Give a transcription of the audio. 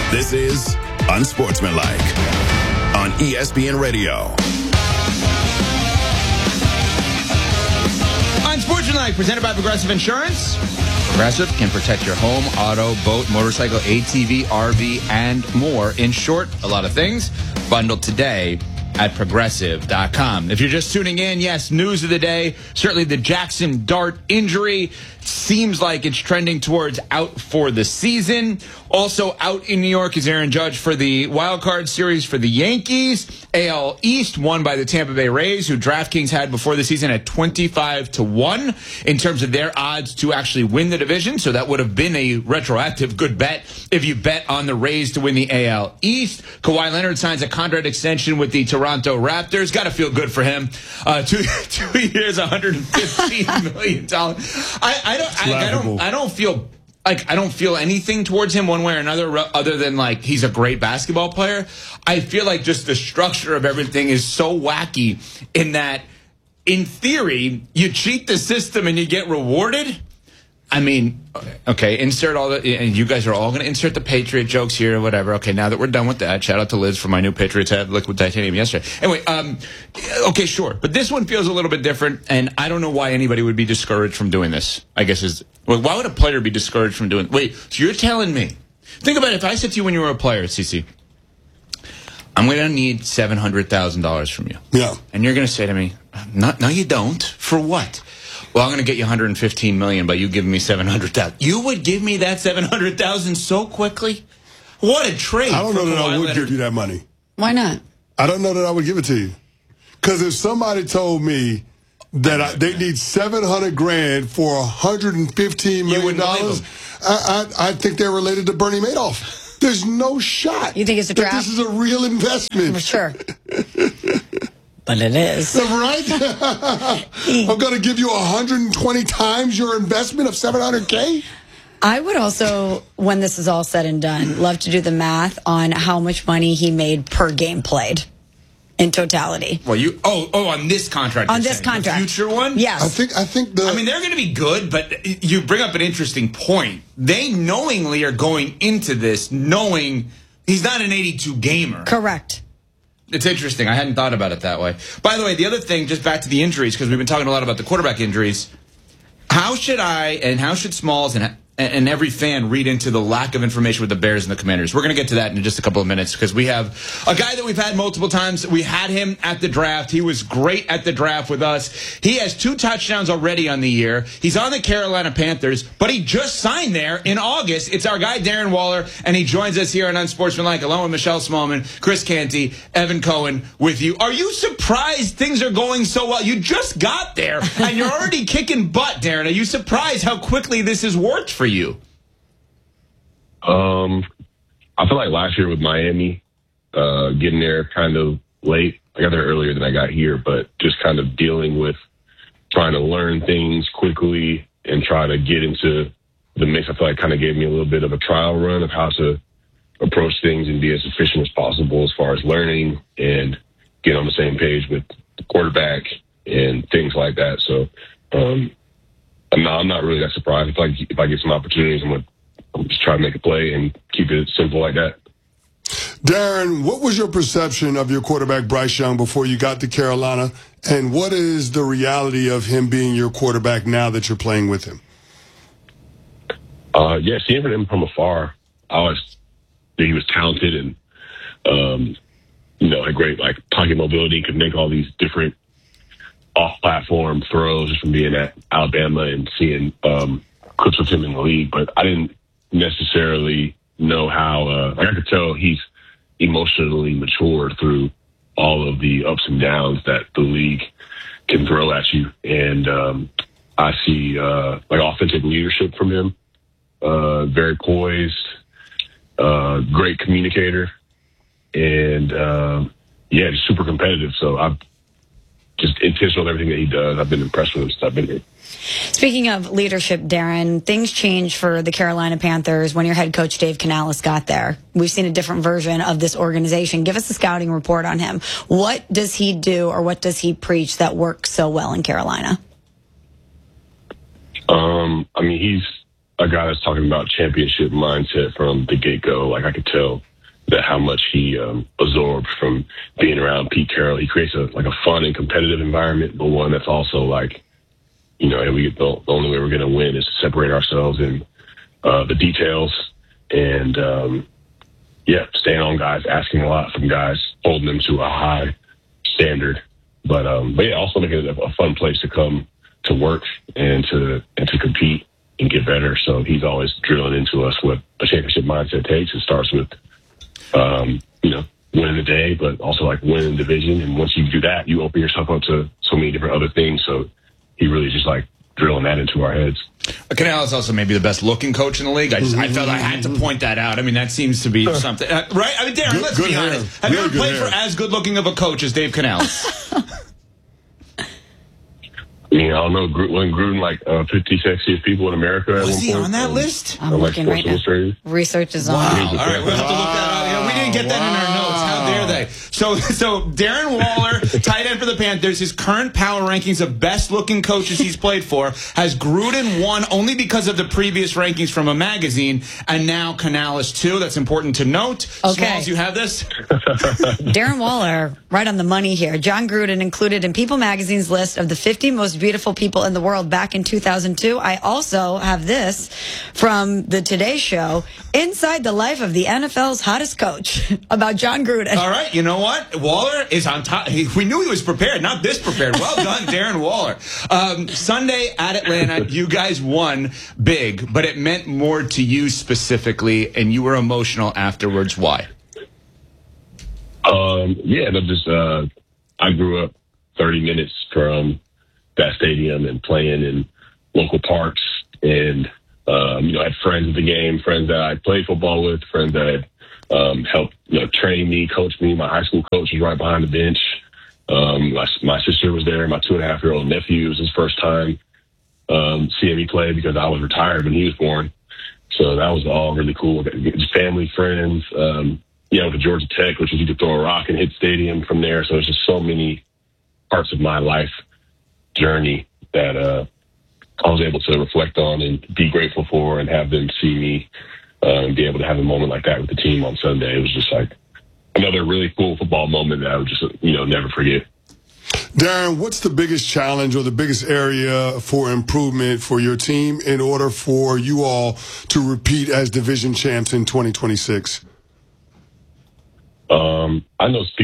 This is Unsportsmanlike on ESPN Radio. Unsportsmanlike, presented by Progressive Insurance. Progressive can protect your home, auto, boat, motorcycle, ATV, RV, and more. In short, a lot of things bundled today at Progressive.com. If you're just tuning in, yes, news of the day. Certainly the Jackson Dart injury seems like it's trending towards out for the season. Also out in New York is Aaron Judge for the wild card series for the Yankees. AL East won by the Tampa Bay Rays, who DraftKings had before the season at 25-1 in terms of their odds to actually win the division. So that would have been a retroactive good bet if you bet on the Rays to win the AL East. Kawhi Leonard signs a contract extension with the Toronto Raptors. Got to feel good for him. 2 years, $115 million. I don't feel anything towards him one way or another other than like he's a great basketball player. I feel like just the structure of everything is so wacky in that, in theory, you cheat the system and you get rewarded. I mean, okay, insert all the, and you guys are all going to insert the Patriot jokes here or whatever. Okay, now that we're done with that, shout out to Liz for my new Patriots hat, liquid titanium yesterday. Anyway, okay, sure. But this one feels a little bit different, and I don't know why anybody would be discouraged from doing this, I guess is, well, why would a player be discouraged from doing, wait, so you're telling me, think about it, if I said to you when you were a player, CC, I'm going to need $700,000 from you. Yeah. And you're going to say to me, no, you don't. For what? Well, I'm going to get you $115 million, but you give me $700,000. You would give me that $700,000 so quickly? What a trade! I don't know that I would give you that money. Why not? I don't know that I would give it to you. Because if somebody told me that they need $700,000 for $115 million, I think they're related to Bernie Madoff. There's no shot. You think it's a trap? This is a real investment. For sure. But it is. Right? I'm going to give you 120 times your investment of $700K? I would also, when this is all said and done, love to do the math on how much money he made per game played in totality. Well, on this contract. On this contract. The future one? Yes. I think I mean, they're going to be good, but you bring up an interesting point. They knowingly are going into this knowing he's not an 82 gamer. Correct. It's interesting. I hadn't thought about it that way. By the way, the other thing, just back to the injuries, because we've been talking a lot about the quarterback injuries. How should I and how should Smalls and every fan read into the lack of information with the Bears and the Commanders? We're going to get to that in just a couple of minutes because we have a guy that we've had multiple times. We had him at the draft. He was great at the draft with us. He has 2 touchdowns already on the year. He's on the Carolina Panthers, but he just signed there in August. It's our guy, Darren Waller, and he joins us here on Unsportsmanlike along with Michelle Smallman, Chris Canty, Evan Cohen with you. Are you surprised things are going so well? You just got there, and you're already kicking butt, Darren. Are you surprised how quickly this has worked for you? I feel like last year with Miami, getting there kind of late. I got there earlier than I got here, but just kind of dealing with trying to learn things quickly and try to get into the mix. I feel like kind of gave me a little bit of a trial run of how to approach things and be as efficient as possible as far as learning and get on the same page with the quarterback and things like that. So, I'm not really that surprised. If I get some opportunities, I'm just trying to make a play and keep it simple like that. Darren, what was your perception of your quarterback, Bryce Young, before you got to Carolina? And what is the reality of him being your quarterback now that you're playing with him? Seeing him from afar, I always knew he was talented and, had great, pocket mobility, could make all these different off-platform throws just from being at Alabama and seeing clips of him in the league. But I didn't necessarily know how, I could tell he's emotionally mature through all of the ups and downs that the league can throw at you. And I see authentic leadership from him, very poised, great communicator, and just super competitive. So I've just intentional with everything that he does. I've been impressed with him since I've been here. Speaking of leadership, Darren, things changed for the Carolina Panthers when your head coach Dave Canales got there. We've seen a different version of this organization. Give us a scouting report on him. What does he do or what does he preach that works so well in Carolina? He's a guy that's talking about championship mindset from the get-go. Like, I could tell that how much he absorbed from being around Pete Carroll. He creates a fun and competitive environment, but one that's also like, you know, the only way we're going to win is to separate ourselves in the details and, staying on guys, asking a lot from guys, holding them to a high standard. But yeah, also making it a fun place to come to work and to compete and get better. So he's always drilling into us what a championship mindset takes. It starts with, winning the day, but also like winning the division. And once you do that, you open yourself up to so many different other things. So he really just like drilling that into our heads. Canales is also maybe the best looking coach in the league. I felt I had to point that out. I mean, that seems to be something, right? I mean, Darren, let's be honest. Have you ever played for as good looking of a coach as Dave Canales? I mean, I don't know. Wasn't Gruden like 50 sexiest people in America? Was he on that list? I'm looking right now. Research is on. Wow. All right, we'll have to look that up. Yeah, we didn't get that in our notes. How dare they? So Darren Waller, tight end for the Panthers, his current power rankings of best-looking coaches he's played for, has Gruden one only because of the previous rankings from a magazine, and now Canales two. That's important to note. Okay. Smalls, you have this? Darren Waller, right on the money here. John Gruden included in People magazine's list of the 50 most beautiful people in the world back in 2002. I also have this from the Today Show, Inside the Life of the NFL's Hottest Coach, about John Gruden. All right, you know what? Waller is on top. We knew he was prepared, not this prepared. Well done, Darren Waller. Sunday at Atlanta, you guys won big, but it meant more to you specifically, and you were emotional afterwards. Why? I grew up 30 minutes from that stadium and playing in local parks, and I had friends at the game, friends that I played football with, friends that had helped train me, coach me. My high school coach was right behind the bench. My sister was there. My 2.5-year-old nephew, it was his first time seeing me play because I was retired when he was born. So that was all really cool. Just family, friends. To Georgia Tech, which is you could throw a rock and hit stadium from there. So it's just so many parts of my life journey that I was able to reflect on and be grateful for, and have them see me and be able to have a moment like that with the team on Sunday. It was just like another really cool football moment that I would just never forget. Darren, what's the biggest challenge or the biggest area for improvement for your team in order for you all to repeat as division champs in 2026? I know